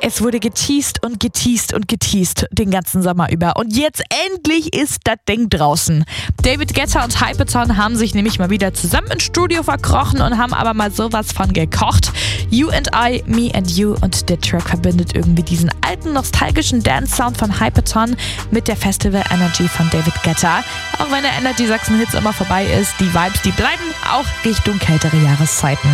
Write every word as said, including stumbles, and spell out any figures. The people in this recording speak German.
Es wurde geteased und geteased und geteased den ganzen Sommer über. Und jetzt endlich ist das Ding draußen. David Guetta und Hypaton haben sich nämlich mal wieder zusammen ins Studio verkrochen und haben aber mal sowas von gekocht. You and I, Me and You, und der Track verbindet irgendwie diesen alten, nostalgischen Dance-Sound von Hypaton mit der Festival-Energy von David Guetta. Auch wenn der Energy Sachsen-Hits immer vorbei ist, die Vibes, die bleiben auch Richtung kältere Jahreszeiten.